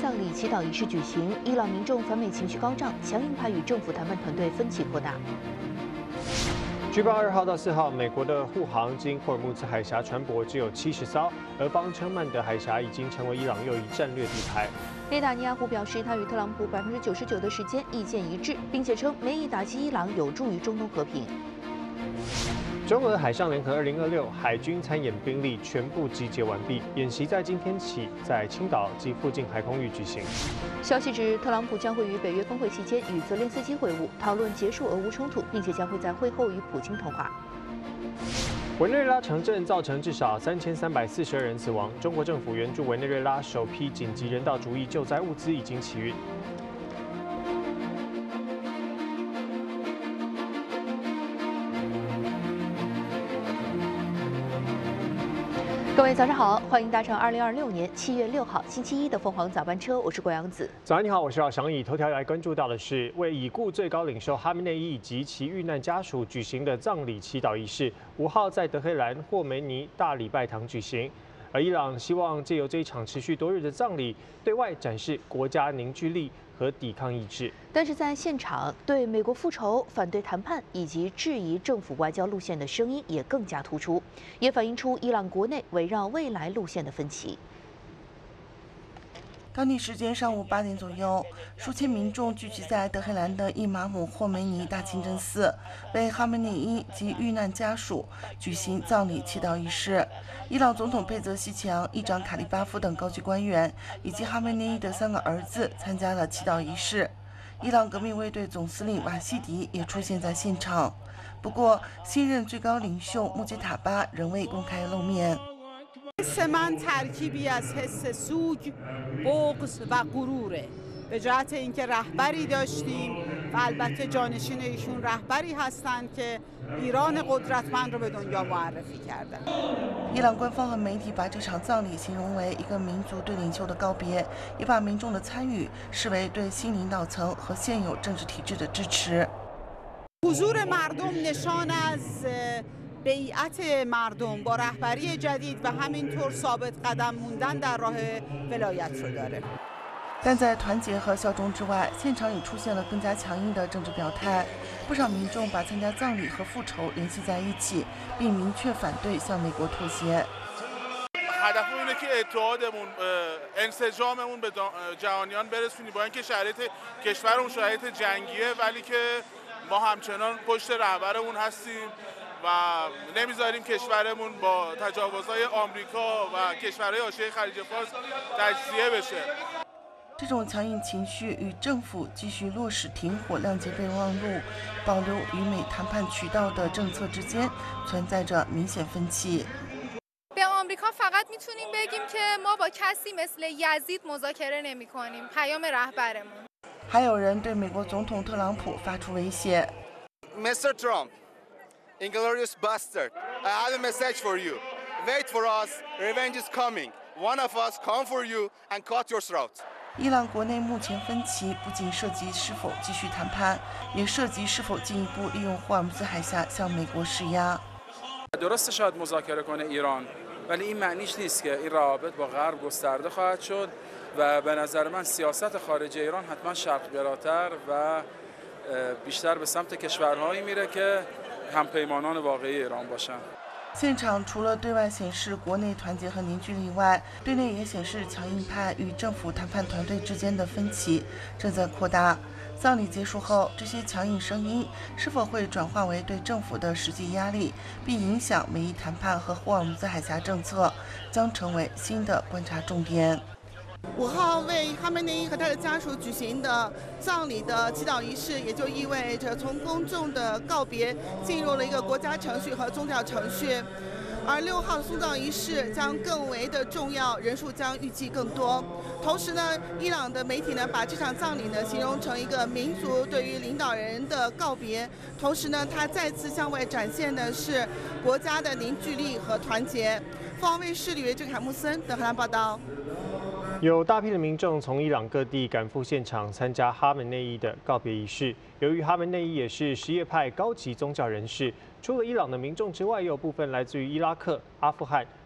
葬礼祈祷仪式举行，伊朗民众反美情绪高涨，强硬派与政府谈判团队分歧扩大。 据报，2号到4号，美国的护航经霍尔木兹海峡船舶只有70艘，俄方称曼德海峡已经成为伊朗又一战略地盘。 内塔尼亚胡表示，他与特朗普99%的时间意见一致，并且称美以打击伊朗有助于中东和平。 中俄海上联合2026海军参演兵力全部集结完毕，演习在今天起在青岛及附近海空域举行。 消息指，特朗普将会于北约峰会期间与泽连斯基会晤，讨论结束俄乌冲突，并且将会在会后与普京通话。 委内瑞拉城镇造成至少3342人死亡，中国政府援助委内瑞拉首批紧急人道主义救灾物资已经起运。 各位早上好，欢迎搭乘2026年7月6号星期一的凤凰早班车，我是郭阳子。 早上你好，我是姚翔以。头条来关注到的是，为已故最高领袖哈梅内伊以及其遇难家属举行的葬礼祈祷仪式，5号在德黑兰霍梅尼大礼拜堂举行。而伊朗希望借由这一场持续多日的葬礼，对外展示国家凝聚力和抵抗意志。 但是在现场，对美国复仇、反对谈判以及质疑政府外交路线的声音也更加突出，也反映出伊朗国内围绕未来路线的分歧。 当地时间上午8点左右，数千民众聚集在德黑兰的伊玛目霍梅尼大清真寺，为哈梅内伊及遇难家属举行葬礼祈祷仪式。伊朗总统佩泽西强、议长卡利巴夫等高级官员以及哈梅内伊的3个儿子参加了祈祷仪式。伊朗革命卫队总司令瓦西迪也出现在现场，不过新任最高领袖穆吉塔巴仍未公开露面。 حس من ترکیبی از حس سوگ، بغض و غروره. به جهت اینکه رهبری داشتیم و البته جانشین ایشون رهبری هستند که ایران قدرتمند رو به دنیا معرفی کردن. 伊朗官方和媒体把这场葬礼形容为一个民族对领袖的告别，也把民众的参与视为对新领导层和现有政治体制的支持。 حضور مردم نشان از بیعت مردم با رهبری جدید و همینطور ثابت قدم موندن در راه ولایت رو داره. 但在团结和效忠之外，现场也出现了更加强硬的政治表态。不少民众把参加葬礼和复仇联系在一起，并明确反对向美国妥协。 هدفمون اینه که اتحادمون انسجاممون به جهانیان برسونیم با اینکه شرایط کشورمون شرایط جنگیه ولی که ما همچنان پشت رهبرمون هستیم و نمیذاریم کشورمون با تجاوزهای آمریکا و کشورهای حاشیه خلیج فارس تجزیه بشه。 这种强硬情绪与政府继续落实停火、谅解备忘录、保留与美谈判渠道的政策之间存在着明显分歧。 به آمریکا فقط میتونیم بگیم که ما با کسی مثل یزید مذاکره نمی‌کنیم. پیام رهبرمون. 还有人对美国总统特朗普发出威胁。 Mr. Trump, inglorious bastard, I have a message for you. Wait for us. Revenge is coming. One of us come for you and cut your throat. 伊朗国内目前分歧不仅涉及是否继续谈判，也涉及是否进一步利用霍尔木兹海峡向美国施压。 درسته شاید مذاکره کنه ایران، ولی این معنیش نیست که این روابط با غرب گسترده خواهد شد و به نظر من سیاست خارجی ایران حتما شرق‌گراتر و بیشتر به سمت کشورهایی میره که همپیمانان واقعی ایران باشن. 现场除了对外显示国内团结和凝聚力外，对内也显示强硬派与政府谈判团队之间的分歧正在扩大。葬礼结束后，这些强硬声音是否会转化为对政府的实际压力，并影响美伊谈判和霍尔木兹海峡政策，将成为新的观察重点。 5号为哈梅内伊和他的家属举行的葬礼的祈祷仪式，也就意味着从公众的告别进入了一个国家程序和宗教程序。而6号的送葬仪式将更为的重要，人数将预计更多。同时呢，伊朗的媒体呢把这场葬礼呢形容成一个民族对于领导人的告别，同时呢，它再次向外展现的是国家的凝聚力和团结。凤凰卫视李维正、凯木森德黑兰报道。 有大批的民众从伊朗各地赶赴现场参加哈梅内伊的告别仪式。由于哈梅内伊也是什叶派高级宗教人士，除了伊朗的民众之外，也有部分来自于伊拉克、阿富汗、